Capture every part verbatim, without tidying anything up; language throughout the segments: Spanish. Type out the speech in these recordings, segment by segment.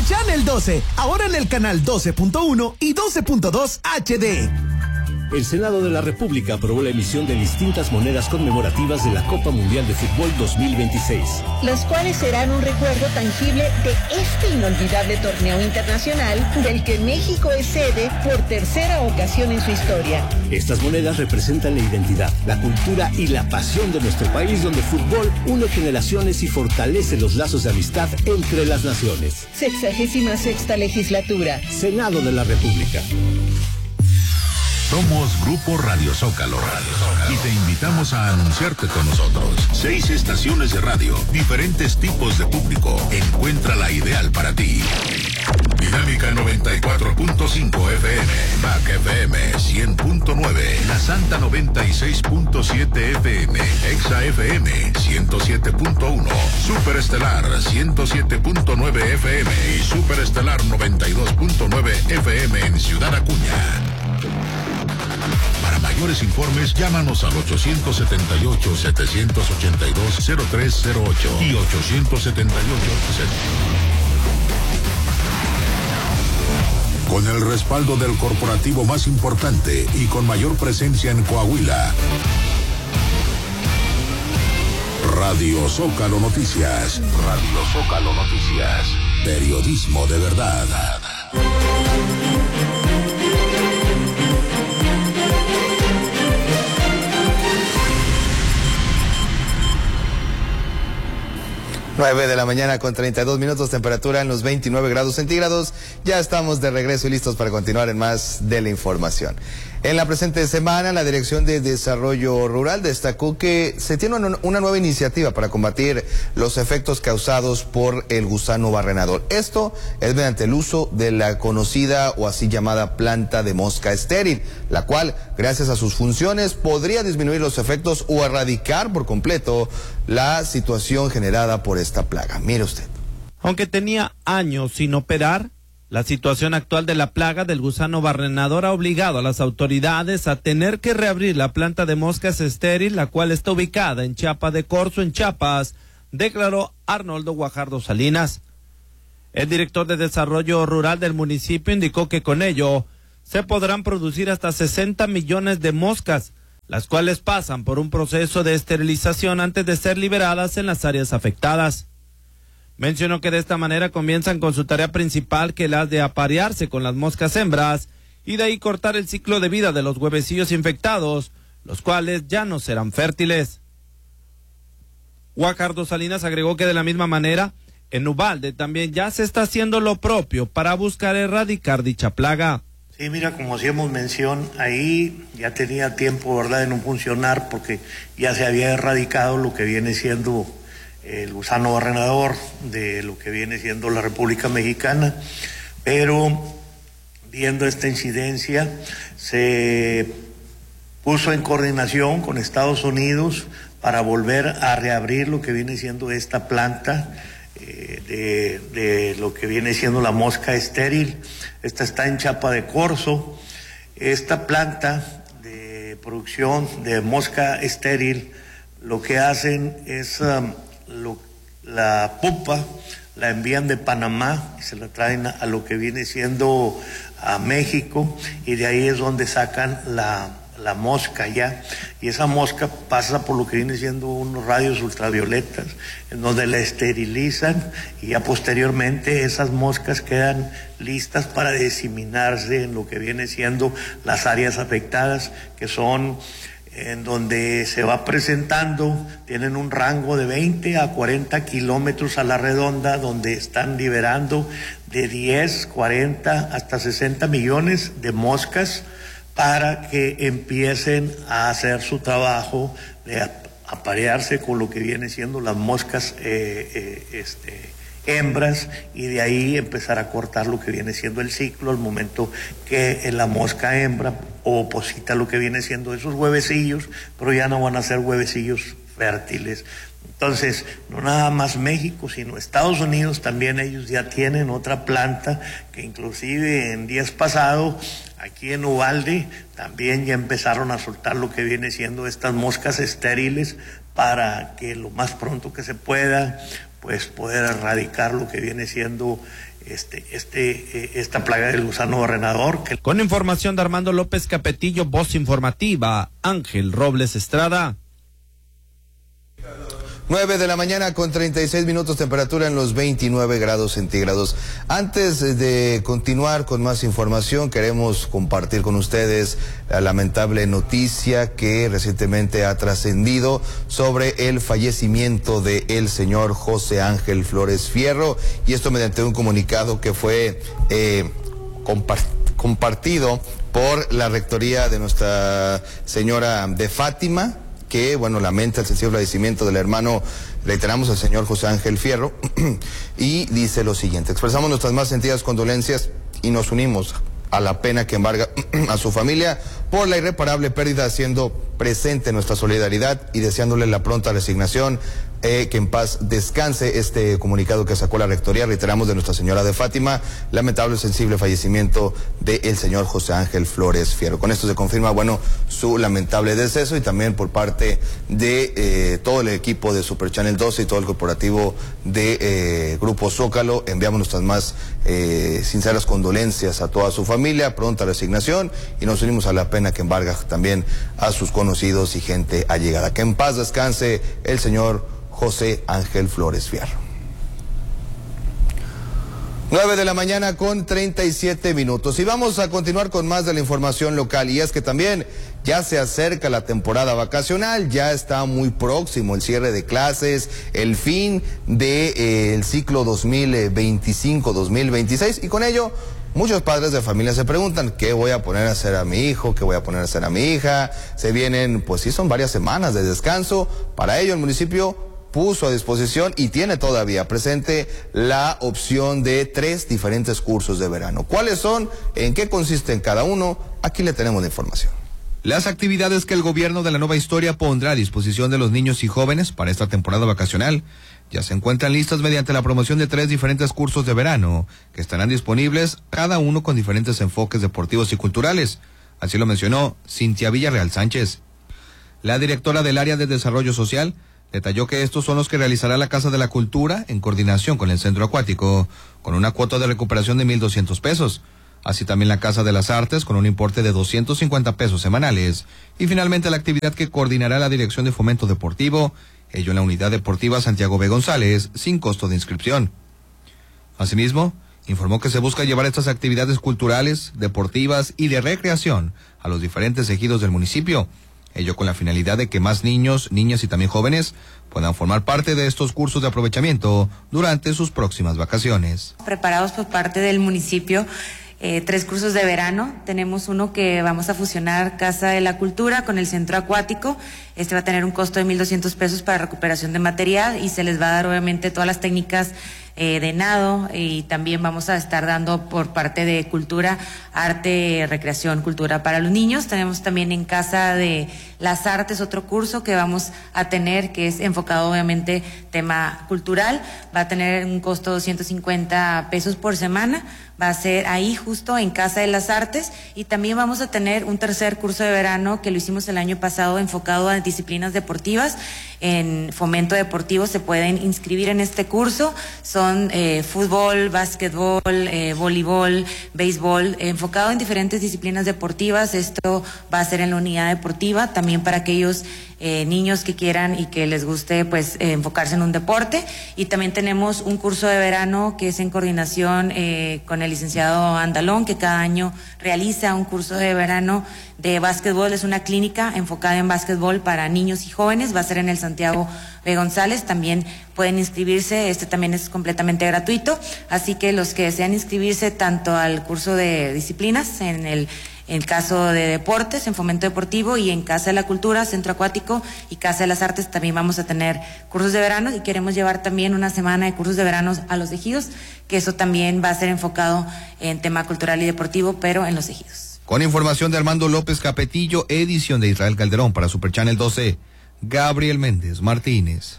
Channel doce, ahora en el canal doce punto uno y doce punto dos H D. El Senado de la República aprobó la emisión de distintas monedas conmemorativas de la Copa Mundial de Fútbol dos mil veintiséis. Las cuales serán un recuerdo tangible de este inolvidable torneo internacional del que México es sede por tercera ocasión en su historia. Estas monedas representan la identidad, la cultura y la pasión de nuestro país, donde el fútbol une generaciones y fortalece los lazos de amistad entre las naciones. Sexagésima sexta legislatura. Senado de la República. Somos Grupo Radio Zócalo, Radio Zócalo y te invitamos a anunciarte con nosotros. Seis estaciones de radio, diferentes tipos de público. Encuentra la ideal para ti. Dinámica noventa y cuatro punto cinco F M, M A C F M cien punto nueve, La Santa noventa y seis punto siete F M, Exa F M ciento siete punto uno, Superestelar ciento siete punto nueve F M y Superestelar noventa y dos punto nueve F M en Ciudad Acuña. Para mayores informes, llámanos al ochocientos setenta y ocho, setecientos ochenta y dos, cero tres cero ocho y ochocientos setenta y ocho. Con el respaldo del corporativo más importante y con mayor presencia en Coahuila. Radio Zócalo Noticias. Radio Zócalo Noticias. Periodismo de verdad. nueve de la mañana con treinta y dos minutos, temperatura en los veintinueve grados centígrados. Ya estamos de regreso y listos para continuar en más de la información. En la presente semana, la Dirección de Desarrollo Rural destacó que se tiene una nueva iniciativa para combatir los efectos causados por el gusano barrenador. Esto es mediante el uso de la conocida o así llamada planta de mosca estéril, la cual, gracias a sus funciones, podría disminuir los efectos o erradicar por completo la situación generada por esta plaga. Mire usted. Aunque tenía años sin operar, la situación actual de la plaga del gusano barrenador ha obligado a las autoridades a tener que reabrir la planta de moscas estéril, la cual está ubicada en Chiapa de Corzo, en Chiapas, declaró Arnoldo Guajardo Salinas. El director de Desarrollo Rural del municipio indicó que con ello se podrán producir hasta sesenta millones de moscas, las cuales pasan por un proceso de esterilización antes de ser liberadas en las áreas afectadas. Mencionó que de esta manera comienzan con su tarea principal, que es la de aparearse con las moscas hembras y de ahí cortar el ciclo de vida de los huevecillos infectados, los cuales ya no serán fértiles. Guajardo Salinas agregó que de la misma manera, en Uvalde también ya se está haciendo lo propio para buscar erradicar dicha plaga. Sí, mira, como hacíamos mención, ahí ya tenía tiempo, ¿verdad?, de no funcionar porque ya se había erradicado lo que viene siendo el gusano barrenador de lo que viene siendo la República Mexicana, pero viendo esta incidencia se puso en coordinación con Estados Unidos para volver a reabrir lo que viene siendo esta planta eh, de, de lo que viene siendo la mosca estéril. Esta está en Chiapa de Corzo. Esta planta de producción de mosca estéril, lo que hacen es um, Lo, la pupa la envían de Panamá y se la traen a, a lo que viene siendo a México, y de ahí es donde sacan la, la mosca ya, y esa mosca pasa por lo que viene siendo unos rayos ultravioletas en donde la esterilizan, y ya posteriormente esas moscas quedan listas para diseminarse en lo que viene siendo las áreas afectadas, que son en donde se va presentando, tienen un rango de veinte a cuarenta kilómetros a la redonda, donde están liberando de diez, cuarenta hasta sesenta millones de moscas para que empiecen a hacer su trabajo de aparearse con lo que viene siendo las moscas eh, eh, este, hembras, y de ahí empezar a cortar lo que viene siendo el ciclo al momento que la mosca hembra oposita lo que viene siendo esos huevecillos, pero ya no van a ser huevecillos fértiles. Entonces, no nada más México, sino Estados Unidos también, ellos ya tienen otra planta que inclusive en días pasados aquí en Uvalde también ya empezaron a soltar lo que viene siendo estas moscas estériles para que lo más pronto que se pueda pues poder erradicar lo que viene siendo este, este, esta plaga del gusano barrenador. Que... Con información de Armando López Capetillo, voz informativa, Ángel Robles Estrada. nueve de la mañana con treinta y seis minutos, temperatura en los veintinueve grados centígrados. Antes de continuar con más información, queremos compartir con ustedes la lamentable noticia que recientemente ha trascendido sobre el fallecimiento de el señor José Ángel Flores Fierro, y esto mediante un comunicado que fue eh, compart- compartido por la rectoría de Nuestra Señora de Fátima, que, bueno, lamenta el sensible fallecimiento del hermano, reiteramos, el señor José Ángel Fierro, y dice lo siguiente: expresamos nuestras más sentidas condolencias y nos unimos a la pena que embarga a su familia por la irreparable pérdida, haciendo presente nuestra solidaridad y deseándole la pronta resignación, eh, que en paz descanse. Este comunicado que sacó la rectoría, reiteramos, de Nuestra Señora de Fátima, lamentable sensible fallecimiento del señor José Ángel Flores Fierro. Con esto se confirma, bueno, su lamentable deceso, y también por parte de eh, todo el equipo de Super Channel doce y todo el corporativo de eh, Grupo Zócalo, enviamos nuestras más eh, sinceras condolencias a toda su familia, pronta resignación, y nos unimos a la pena que embarga también a sus conocidos y gente allegada. Que en paz descanse el señor José Ángel Flores Fierro. nueve de la mañana con treinta y siete minutos. Y vamos a continuar con más de la información local. Y es que también ya se acerca la temporada vacacional, ya está muy próximo el cierre de clases, el fin del de, eh, ciclo dos mil veinticinco dos mil veintiséis. Y con ello, muchos padres de familia se preguntan: ¿qué voy a poner a hacer a mi hijo? ¿Qué voy a poner a hacer a mi hija? Se vienen, pues sí, son varias semanas de descanso. Para ello, el municipio puso a disposición y tiene todavía presente la opción de tres diferentes cursos de verano. ¿Cuáles son? ¿En qué consisten cada uno? Aquí le tenemos la información. Las actividades que el gobierno de la Nueva Historia pondrá a disposición de los niños y jóvenes para esta temporada vacacional ya se encuentran listas mediante la promoción de tres diferentes cursos de verano que estarán disponibles, cada uno con diferentes enfoques deportivos y culturales. Así lo mencionó Cintia Villarreal Sánchez. La directora del área de desarrollo social detalló que estos son los que realizará la Casa de la Cultura en coordinación con el Centro Acuático, con una cuota de recuperación de mil doscientos pesos. Así también la Casa de las Artes con un importe de doscientos cincuenta pesos semanales. Y finalmente la actividad que coordinará la Dirección de Fomento Deportivo, ello en la Unidad Deportiva Santiago B. González, sin costo de inscripción. Asimismo, informó que se busca llevar estas actividades culturales, deportivas y de recreación a los diferentes ejidos del municipio, ello con la finalidad de que más niños, niñas y también jóvenes puedan formar parte de estos cursos de aprovechamiento durante sus próximas vacaciones. Preparados por parte del municipio eh, tres cursos de verano. Tenemos uno que vamos a fusionar Casa de la Cultura con el Centro Acuático. Este va a tener un costo de mil doscientos pesos para recuperación de material y se les va a dar obviamente todas las técnicas eh, de nado, y también vamos a estar dando por parte de cultura, arte, recreación, cultura para los niños. Tenemos también en Casa de las Artes otro curso que vamos a tener que es enfocado obviamente tema cultural. Va a tener un costo de doscientos cincuenta pesos por semana. Va a ser ahí justo en Casa de las Artes, y también vamos a tener un tercer curso de verano que lo hicimos el año pasado enfocado a disciplinas deportivas. En Fomento Deportivo se pueden inscribir en este curso. Son eh, fútbol, básquetbol, eh, voleibol, béisbol, eh, enfocado en diferentes disciplinas deportivas. Esto va a ser en la unidad deportiva, también para aquellos eh, niños que quieran y que les guste pues eh, enfocarse en un deporte. Y también tenemos un curso de verano que es en coordinación eh, con el licenciado Andalón, que cada año realiza un curso de verano de básquetbol. Es una clínica enfocada en básquetbol para niños y jóvenes. Va a ser en el Santiago B. González. También pueden inscribirse. Este también es completamente gratuito. Así que los que desean inscribirse tanto al curso de disciplinas, en el en el caso de deportes, en Fomento Deportivo, y en Casa de la Cultura, Centro Acuático y Casa de las Artes, también vamos a tener cursos de verano, y queremos llevar también una semana de cursos de verano a los ejidos, que eso también va a ser enfocado en tema cultural y deportivo, pero en los ejidos. Con información de Armando López Capetillo, edición de Israel Calderón para Super Channel doce, Gabriel Méndez Martínez.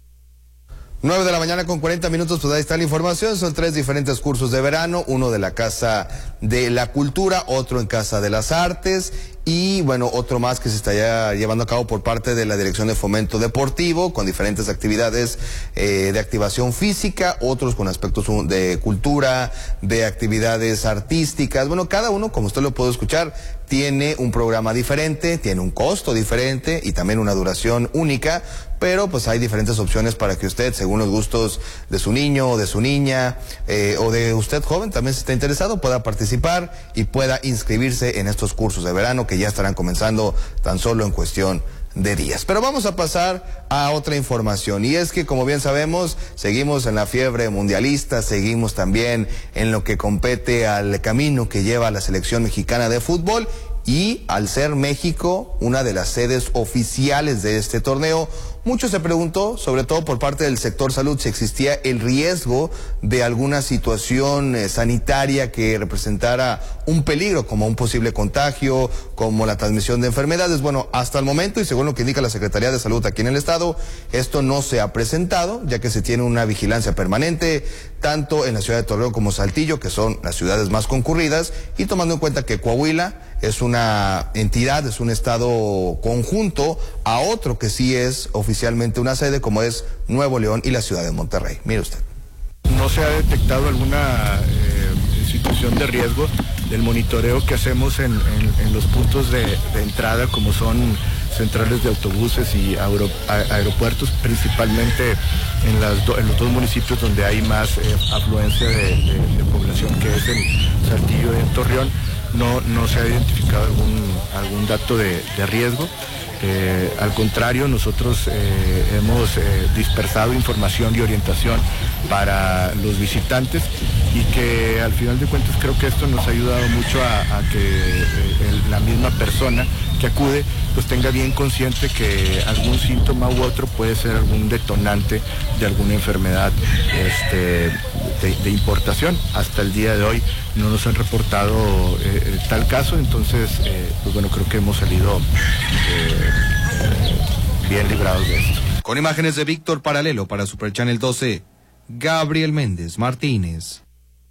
nueve de la mañana con cuarenta minutos, pues ahí está la información. Son tres diferentes cursos de verano, uno de la Casa de la Cultura, otro en Casa de las Artes y bueno, otro más que se está ya llevando a cabo por parte de la Dirección de Fomento Deportivo, con diferentes actividades eh, de activación física, otros con aspectos de cultura, de actividades artísticas. Bueno, cada uno, como usted lo puede escuchar, tiene un programa diferente, tiene un costo diferente y también una duración única, pero pues hay diferentes opciones para que usted, según los gustos de su niño o de su niña, eh, o de usted joven, también si está interesado, pueda participar y pueda inscribirse en estos cursos de verano que ya estarán comenzando tan solo en cuestión de días. Pero vamos a pasar a otra información, y es que, como bien sabemos, seguimos en la fiebre mundialista, seguimos también en lo que compete al camino que lleva la selección mexicana de fútbol, y al ser México una de las sedes oficiales de este torneo, mucho se preguntó, sobre todo por parte del sector salud, si existía el riesgo de alguna situación eh, sanitaria que representara un peligro, como un posible contagio, como la transmisión de enfermedades. Bueno, hasta el momento, y según lo que indica la Secretaría de Salud aquí en el estado, esto no se ha presentado, ya que se tiene una vigilancia permanente, tanto en la ciudad de Torreón como Saltillo, que son las ciudades más concurridas, y tomando en cuenta que Coahuila es una entidad, es un estado conjunto a otro que sí es oficialmente una sede, como es Nuevo León y la ciudad de Monterrey. Mire usted. No se ha detectado alguna eh, situación de riesgo del monitoreo que hacemos en, en, en los puntos de, de entrada, como son centrales de autobuses y aero, a, aeropuertos, principalmente en, las do, en los dos municipios donde hay más eh, afluencia de, de, de población, que es en Saltillo y en Torreón. No, no se ha identificado algún, algún dato de, de riesgo. Eh, al contrario, nosotros eh, hemos eh, dispersado información y orientación para los visitantes, y que al final de cuentas creo que esto nos ha ayudado mucho a, a que eh, el, la misma persona que acude pues tenga bien consciente que algún síntoma u otro puede ser algún detonante de alguna enfermedad este, de, de importación. Hasta el día de hoy no nos han reportado eh, tal caso, entonces eh, pues bueno, creo que hemos salido eh, eh, bien librados de esto. Con imágenes de Víctor Paralelo para Super Channel doce, Gabriel Méndez Martínez.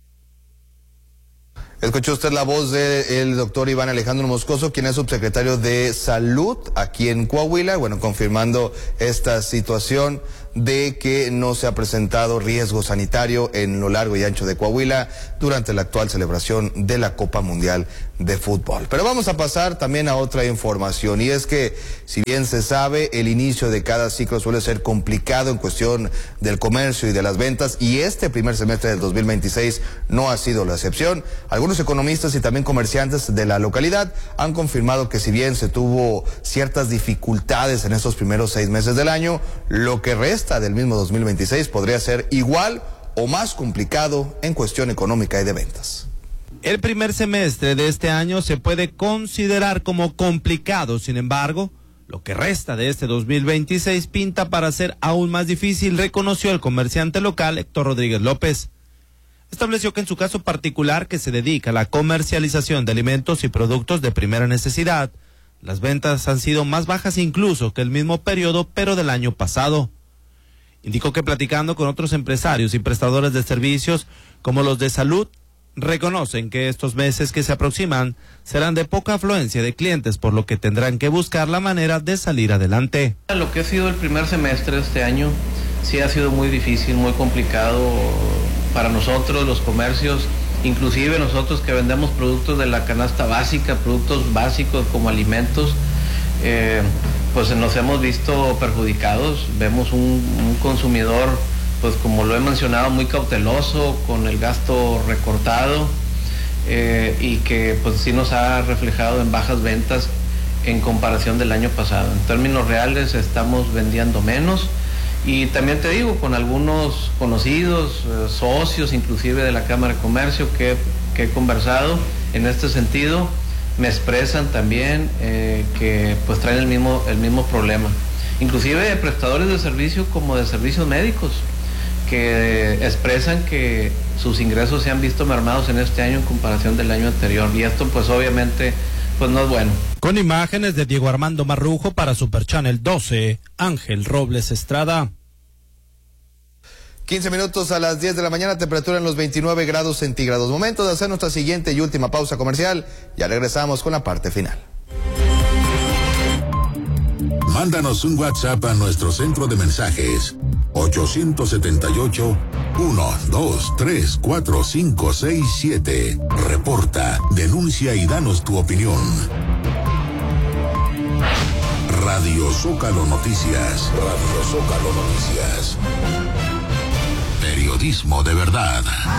Escuchó usted la voz del doctor Iván Alejandro Moscoso, quien es subsecretario de Salud aquí en Coahuila, bueno, confirmando esta situación de que no se ha presentado riesgo sanitario en lo largo y ancho de Coahuila durante la actual celebración de la Copa Mundial de Fútbol. Pero vamos a pasar también a otra información, y es que, si bien se sabe, el inicio de cada ciclo suele ser complicado en cuestión del comercio y de las ventas, y este primer semestre del dos mil veintiséis no ha sido la excepción. Algunos economistas y también comerciantes de la localidad han confirmado que, si bien se tuvo ciertas dificultades en estos primeros seis meses del año, lo que resta del mismo dos mil veintiséis podría ser igual o más complicado en cuestión económica y de ventas. El primer semestre de este año se puede considerar como complicado. Sin embargo, lo que resta de este dos mil veintiséis pinta para ser aún más difícil, reconoció el comerciante local Héctor Rodríguez López. Estableció que en su caso particular, que se dedica a la comercialización de alimentos y productos de primera necesidad, las ventas han sido más bajas incluso que el mismo periodo, pero del año pasado. Indicó que, platicando con otros empresarios y prestadores de servicios como los de salud, reconocen que estos meses que se aproximan serán de poca afluencia de clientes, por lo que tendrán que buscar la manera de salir adelante. Lo que ha sido el primer semestre de este año sí ha sido muy difícil, muy complicado para nosotros, los comercios, inclusive nosotros que vendemos productos de la canasta básica, productos básicos como alimentos, eh, pues nos hemos visto perjudicados. Vemos un, un consumidor, pues como lo he mencionado, muy cauteloso, con el gasto recortado, eh, y que pues sí nos ha reflejado en bajas ventas en comparación del año pasado. En términos reales estamos vendiendo menos, y también te digo, con algunos conocidos, eh, socios inclusive de la Cámara de Comercio que, que he conversado en este sentido, me expresan también eh, que pues traen el mismo, el mismo problema. Inclusive prestadores de servicios como de servicios médicos, que expresan que sus ingresos se han visto mermados en este año en comparación del año anterior, y esto pues obviamente pues no es bueno. Con imágenes de Diego Armando Marrujo para Super Channel doce, Ángel Robles Estrada. quince minutos a las diez de la mañana, temperatura en los veintinueve grados centígrados. Momento de hacer nuestra siguiente y última pausa comercial. Ya regresamos con la parte final. Mándanos un WhatsApp a nuestro centro de mensajes ochocientos setenta y ocho, uno, dos, tres, cuatro, cinco, seis, siete. Reporta, denuncia y danos tu opinión. Radio Zócalo Noticias. Radio Zócalo Noticias. Periodismo de verdad.